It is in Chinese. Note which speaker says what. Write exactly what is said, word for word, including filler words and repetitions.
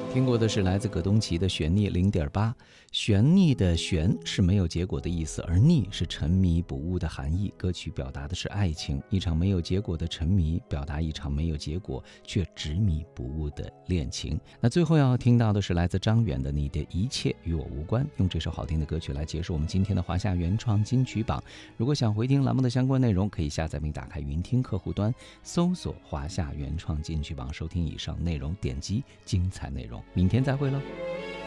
Speaker 1: 听过的是来自葛东奇的悬溺零点八。悬溺的悬是没有结果的意思，而溺是沉迷不悟的含义。歌曲表达的是爱情，一场没有结果的沉迷，表达一场没有结果却执迷不悟的恋情。那最后要听到的是来自张远的《你的一切与我无关》，用这首好听的歌曲来结束我们今天的华夏原创金曲榜。如果想回听栏目的相关内容，可以下载并打开云听客户端，搜索华夏原创金曲榜，收听以上内容，点击精彩内容。明天再会喽。